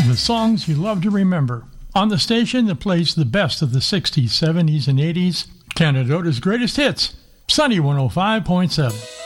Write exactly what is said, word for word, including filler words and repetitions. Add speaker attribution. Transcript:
Speaker 1: The songs you love to remember. On the station that plays the best of the sixties, seventies, and eighties, Canadota's greatest hits. Sunny one oh five point seven.